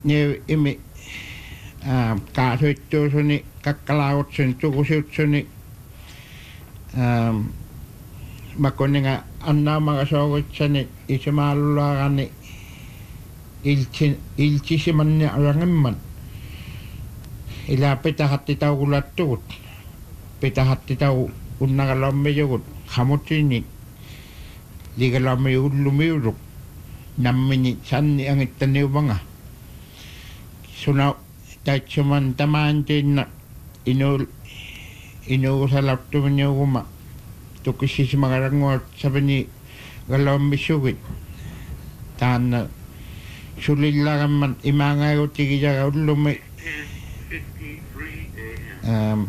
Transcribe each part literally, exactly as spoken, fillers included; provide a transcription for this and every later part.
ne imi a ka soittu suni kakkalaut sen tukusiut suni um makoninga anna mga sogitsani isimaalulaagani ilchi ilchisimanni arangemman ila petahatti taugulattugut petahatti tau unnagalammeyugut hamutini ligalammeyullumiyuruk nammini sanni angittaniubanga suna taitsuman tamantinna inul inuusalaptuminiuguma tukisisimagarangort sabani galammissugit taanna sulillagamman imangayutigijaga ullumi um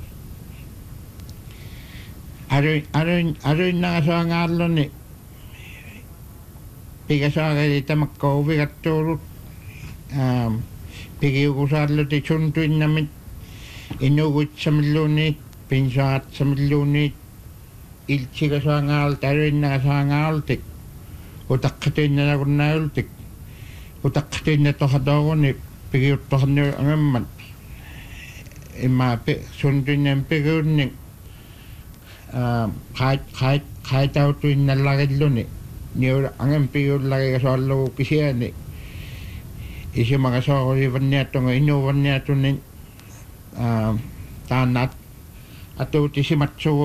aroin aroin aroin nangasoangalloni pigasoagadi tamakkovigattuurut um pigiukusaalluti suntuinnamit inugutsamilluunit pinsaatsamilluunit iltsigasoangaalt aroin nangasoangaaltik utaqqatuinnanagunnaayultik utaqqatuinnatohatooguni pigiuttohannu angammat imma suntuinnan pigiunni khai khai khaitautuinnallagilluni niura angam pigiullagigasoallugu kisiani isimagasoogorivanniattunga inuvanniattunni taannat atuutisimatsugu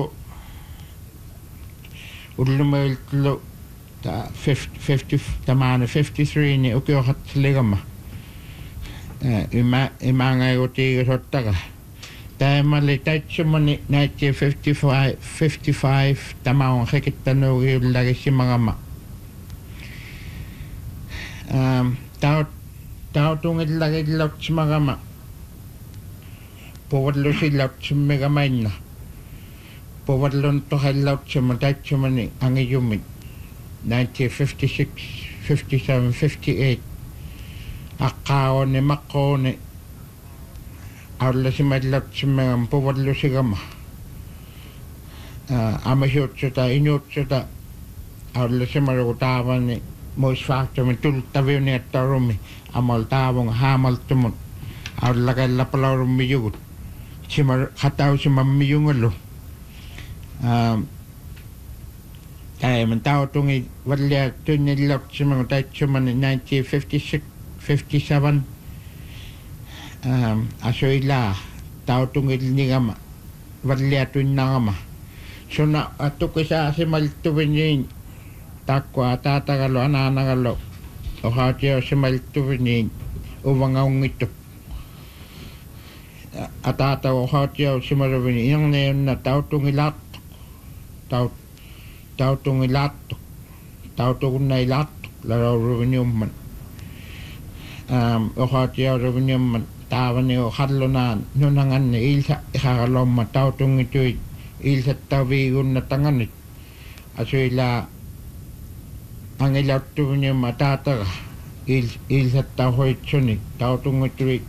ullumailtlu ta fifty tamana fifty-three ni ukiohatligama ima imangayutigisottaga taimali taitsumani nineteen fifty-five fifty-five tamaun hekittanugiullagissimagama um tau tautungillagillautsmagama povallusillautsimmegamanna povallun tohallautsima taitsumani angiyumit nineteen fifty-six fifty-seven fifty-eight aqqaawani maqqooni aulasimallautsimmegan povallusigama amasiutsuta inuutsuta aulasimarugu taavani muisfaaqtumi tultaviuniattarumi amal taavunga haamaltumut aulagallapalaurumiyugut simar hatausimammiyungallu um Taiman tautungi wallia tunnillautsimangu taitsumani nineteen fifty-six fifty-seven um asuila tautungilnigama wallia tunnangama suna atukisa simaltuvinin takwa tatagalo ananagalo ohaatio simaltuvinin uvangaungittu atata ohaatio simaluvini inangneunna tautungilat taut tautungilattu tautugunnailattu laroruviniumman um ohaatioruviniumman taavani o hallunaan nunanganni ilsa ihagalomma tautungituit ilsattaviigunna tanganit asuila angilautuviniumma taataga il ilsattahoitsuni tautungituit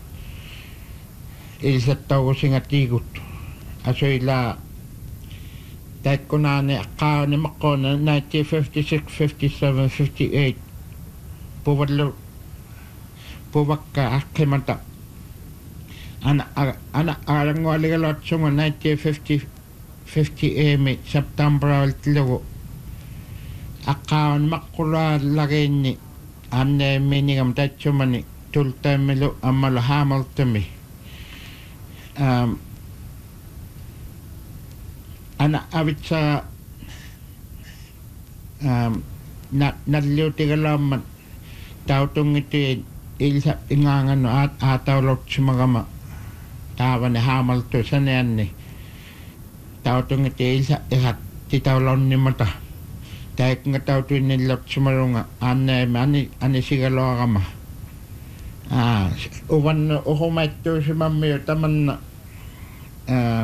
ilsattaugusingatiguttu asuila taikkunaani aqqaani maqqoona nineteen fifty-six fifty-seven fifty-eight puvallu puvakka aqqimata ana ana arangualigalotsunga nineteen fifty fifty-eight septemberaltilugu aqqaani maqqulaalagiinni anne minigam taitsumani tultaamilu ammalu haamaltumi um ana avitsa um na nalliutigalamman tautungiti ilsa ingangano at ataulotsimagama taavani haamaltu saneanni tautungiti ilsa ihat titaulonnimata taiknga tautuinnillotsimarunga anne ani ani sigaloagama ah uvan uhumaittuusimammiu tamanna uh,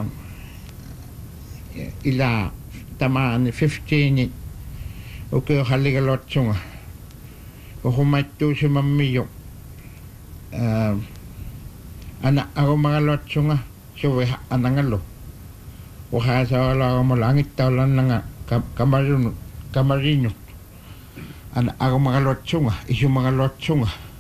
ila tamaan fifteen uke halligalotsunga uhumaittuusimammiu uh, ana agumagalotsunga suwe anangallu uhaasawalaagamulla angittaulannanga kamarinu kamarinu ana agumagalotsunga isumagalotsunga